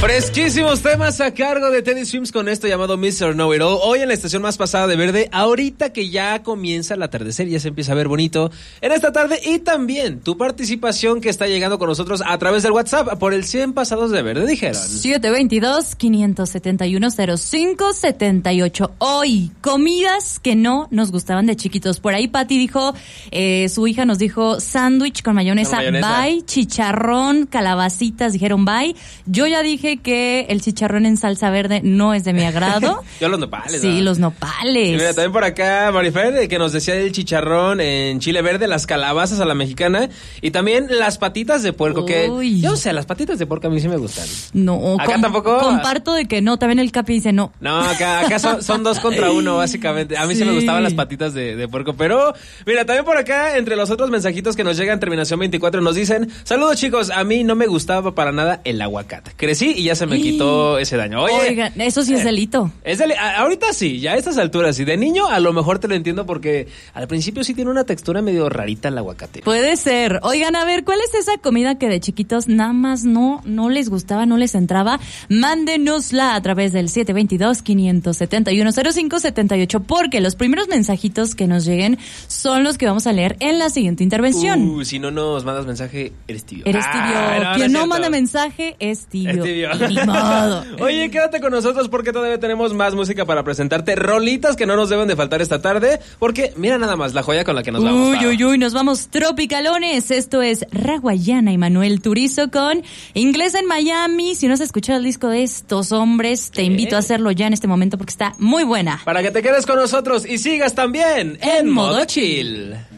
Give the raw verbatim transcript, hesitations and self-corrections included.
Fresquísimos temas a cargo de Teddy Swims con esto llamado mister Know It All. Hoy en la estación más pasada de Verde, ahorita que ya comienza el atardecer, ya se empieza a ver bonito en esta tarde. Y también tu participación que está llegando con nosotros a través del WhatsApp por el cien pasados de Verde, dijeron. siete dos dos, cinco siete uno, cero cinco siete ocho. Hoy, comidas que no nos gustaban de chiquitos. Por ahí Pati dijo, eh, su hija nos dijo sándwich con mayonesa, con mayonesa, bye. Chicharrón, calabacitas, dijeron bye. Yo ya dije que el chicharrón en salsa verde no es de mi agrado. Yo los nopales. Sí, ¿no? los nopales. Y mira, también por acá Marifer, que nos decía el chicharrón en chile verde, las calabazas a la mexicana y también las patitas de puerco. Uy. Que yo sé, las patitas de puerco a mí sí me gustan. No, acá com- tampoco. Comparto de que no, también el Capi dice no. No, acá, acá son, son dos contra uno, básicamente. A mí sí, sí me gustaban las patitas de, de puerco, pero mira, también por acá, entre los otros mensajitos que nos llegan, terminación veinticuatro, nos dicen, saludos chicos, a mí no me gustaba para nada el aguacate. Crecí y ya se me quitó ese daño. Oye, oigan, eso sí es delito. Es del, a, ahorita sí, ya a estas alturas sí. De niño a lo mejor te lo entiendo porque al principio sí tiene una textura medio rarita el aguacate. Puede ser. Oigan, a ver, ¿cuál es esa comida que de chiquitos nada más no, no les gustaba, no les entraba? Mándenosla a través del siete dos dos, cinco siete uno, cero cinco siete ocho, porque los primeros mensajitos que nos lleguen son los que vamos a leer en la siguiente intervención. Uh, si no nos mandas mensaje, eres tibio. Eres tibio. Ah, no, Quien no, no manda mensaje es tibio. Es tibio. Oye, quédate con nosotros porque todavía tenemos más música para presentarte, rolitas que no nos deben de faltar esta tarde, porque mira nada más la joya con la que nos vamos. Uy, uy, uy, nos vamos tropicalones. Esto es Raguayana y Manuel Turizo con Inglés en Miami. Si no has escuchado el disco de estos hombres, te ¿Qué? invito a hacerlo ya en este momento porque está muy buena. Para que te quedes con nosotros y sigas también en, en modo chill.